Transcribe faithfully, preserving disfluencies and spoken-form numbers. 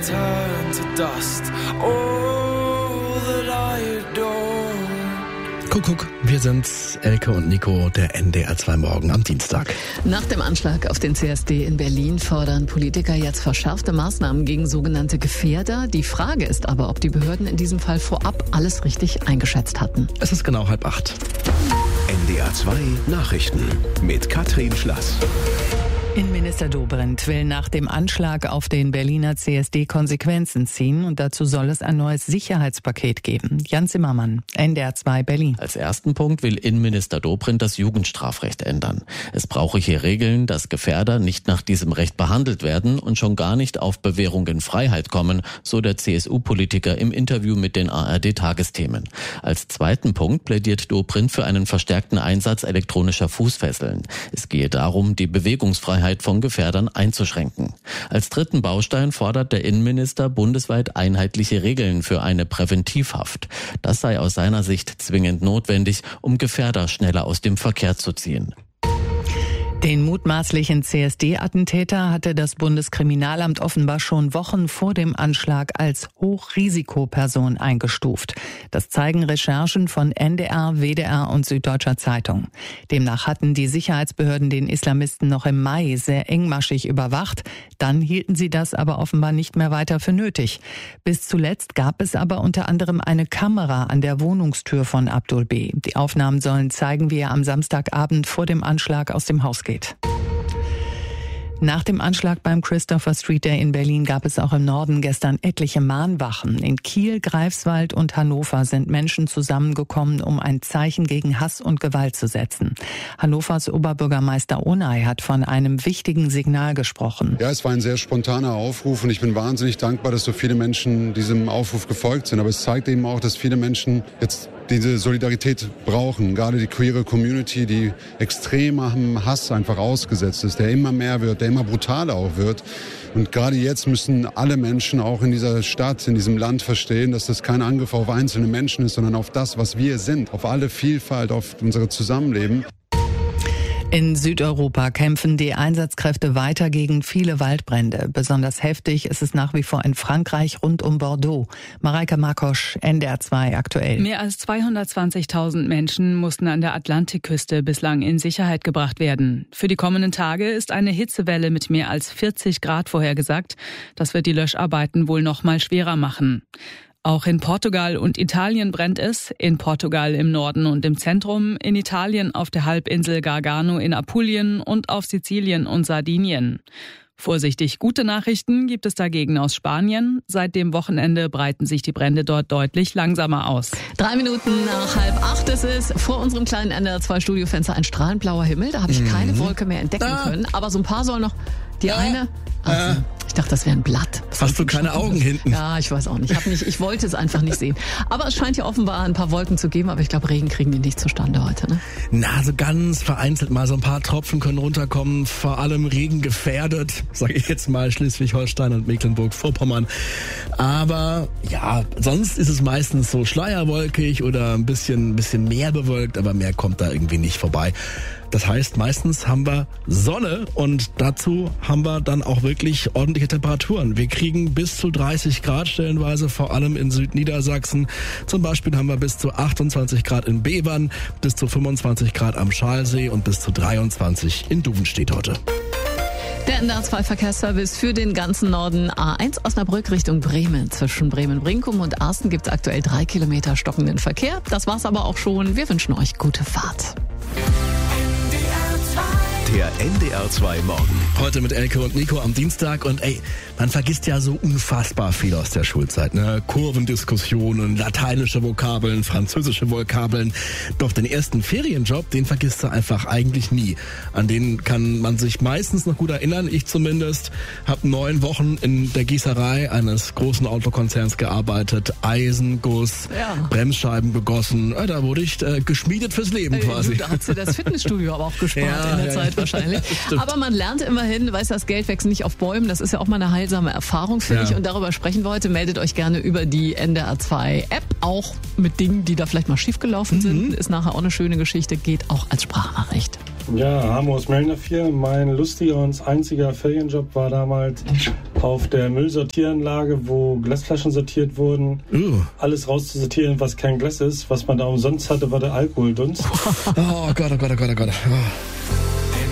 turn to dust. All that I adore. Kuckuck, wir sind's, Elke und Nico, der N D R zwei Morgen am Dienstag. Nach dem Anschlag auf den C S D in Berlin fordern Politiker jetzt verschärfte Maßnahmen gegen sogenannte Gefährder. Die Frage ist aber, ob die Behörden in diesem Fall vorab alles richtig eingeschätzt hatten. Es ist genau halb acht. N D R zwei Nachrichten mit Katrin Schlass. Innenminister Dobrindt will nach dem Anschlag auf den Berliner C S D Konsequenzen ziehen und dazu soll es ein neues Sicherheitspaket geben. Jan Zimmermann, N D R zwei Berlin. Als ersten Punkt will Innenminister Dobrindt das Jugendstrafrecht ändern. Es brauche hier Regeln, dass Gefährder nicht nach diesem Recht behandelt werden und schon gar nicht auf Bewährung in Freiheit kommen, so der C S U-Politiker im Interview mit den A R D-Tagesthemen. Als zweiten Punkt plädiert Dobrindt für einen verstärkten Einsatz elektronischer Fußfesseln. Es gehe darum, die Bewegungsfreiheit von Gefährdern einzuschränken. Als dritten Baustein fordert der Innenminister bundesweit einheitliche Regeln für eine Präventivhaft. Das sei aus seiner Sicht zwingend notwendig, um Gefährder schneller aus dem Verkehr zu ziehen. Den mutmaßlichen C S D-Attentäter hatte das Bundeskriminalamt offenbar schon Wochen vor dem Anschlag als Hochrisikoperson eingestuft. Das zeigen Recherchen von N D R, W D R und Süddeutscher Zeitung. Demnach hatten die Sicherheitsbehörden den Islamisten noch im Mai sehr engmaschig überwacht. Dann hielten sie das aber offenbar nicht mehr weiter für nötig. Bis zuletzt gab es aber unter anderem eine Kamera an der Wohnungstür von Abdul B. Die Aufnahmen sollen zeigen, wie er am Samstagabend vor dem Anschlag aus dem Haus geht. Nach dem Anschlag beim Christopher Street Day in Berlin gab es auch im Norden gestern etliche Mahnwachen. In Kiel, Greifswald und Hannover sind Menschen zusammengekommen, um ein Zeichen gegen Hass und Gewalt zu setzen. Hannovers Oberbürgermeister Onay hat von einem wichtigen Signal gesprochen. Ja, es war ein sehr spontaner Aufruf und ich bin wahnsinnig dankbar, dass so viele Menschen diesem Aufruf gefolgt sind. Aber es zeigt eben auch, dass viele Menschen jetzt diese Solidarität brauchen. Gerade die queere Community, die extremem Hass einfach ausgesetzt ist, der immer mehr wird, der immer brutaler auch wird. Und gerade jetzt müssen alle Menschen auch in dieser Stadt, in diesem Land verstehen, dass das kein Angriff auf einzelne Menschen ist, sondern auf das, was wir sind, auf alle Vielfalt, auf unser Zusammenleben. In Südeuropa kämpfen die Einsatzkräfte weiter gegen viele Waldbrände. Besonders heftig ist es nach wie vor in Frankreich rund um Bordeaux. Mareike Markosch, N D R zwei aktuell. Mehr als zweihundertzwanzigtausend Menschen mussten an der Atlantikküste bislang in Sicherheit gebracht werden. Für die kommenden Tage ist eine Hitzewelle mit mehr als vierzig Grad vorhergesagt. Das wird die Löscharbeiten wohl noch mal schwerer machen. Auch in Portugal und Italien brennt es. In Portugal im Norden und im Zentrum, in Italien auf der Halbinsel Gargano in Apulien und auf Sizilien und Sardinien. Vorsichtig gute Nachrichten gibt es dagegen aus Spanien. Seit dem Wochenende breiten sich die Brände dort deutlich langsamer aus. Drei Minuten nach halb acht ist es. Vor unserem kleinen N D R zwei Studiofenster ein strahlend blauer Himmel. Da habe ich keine Wolke mehr entdecken Ah. können. Aber so ein paar sollen noch. Die Ja. eine... Also, ich dachte, das wäre ein Blatt. Was Hast du keine Augen hinten? Ja, ich weiß auch nicht. Ich, hab nicht. ich wollte es einfach nicht sehen. Aber es scheint ja offenbar ein paar Wolken zu geben. Aber ich glaube, Regen kriegen die nicht zustande heute. Ne? Na, so ganz vereinzelt mal so ein paar Tropfen können runterkommen. Vor allem Regen gefährdet, sage ich jetzt mal, Schleswig-Holstein und Mecklenburg-Vorpommern. Aber ja, sonst ist es meistens so schleierwolkig oder ein bisschen, bisschen mehr bewölkt. Aber mehr kommt da irgendwie nicht vorbei. Das heißt, meistens haben wir Sonne und dazu haben wir dann auch wirklich ordentliche Temperaturen. Wir kriegen bis zu dreißig Grad stellenweise, vor allem in Südniedersachsen. Zum Beispiel haben wir bis zu achtundzwanzig Grad in Bevern, bis zu fünfundzwanzig Grad am Schalsee und bis zu dreiundzwanzig in Duvenstedt heute. Der N D R zwei Verkehrsservice für den ganzen Norden. A eins Osnabrück Richtung Bremen. Zwischen Bremen-Brinkum und Arsten gibt es aktuell drei Kilometer stockenden Verkehr. Das war's aber auch schon. Wir wünschen euch gute Fahrt. Der N D R zwei Morgen. Heute mit Elke und Nico am Dienstag und ey, man vergisst ja so unfassbar viel aus der Schulzeit, ne? Kurvendiskussionen, lateinische Vokabeln, französische Vokabeln. Doch den ersten Ferienjob, den vergisst du einfach eigentlich nie. An den kann man sich meistens noch gut erinnern, ich zumindest. Hab neun Wochen in der Gießerei eines großen Autokonzerns gearbeitet, Eisenguss, Ja. Bremsscheiben gegossen. Äh, Da wurde ich äh, geschmiedet fürs Leben quasi. Äh, Da hat sie das Fitnessstudio aber auch gespart Ja, in der ja, Zeit wahrscheinlich. Aber man lernt immerhin, weiß, das Geld wächst nicht auf Bäumen. Das ist ja auch mal eine heilsame Erfahrung, finde Ja. ich. Und darüber sprechen wir heute. Meldet euch gerne über die N D R zwei App. Auch mit Dingen, die da vielleicht mal schiefgelaufen sind. Ist nachher auch eine schöne Geschichte. Geht auch als Sprachnachricht. Ja, Hamos Mellner vier. Mein lustiger und einziger Ferienjob war damals auf der Müllsortieranlage, wo Glasflaschen sortiert wurden. Uh. Alles rauszusortieren, was kein Glas ist. Was man da umsonst hatte, war der Alkoholdunst. Oh Gott, oh Gott, oh Gott, oh Gott. Oh.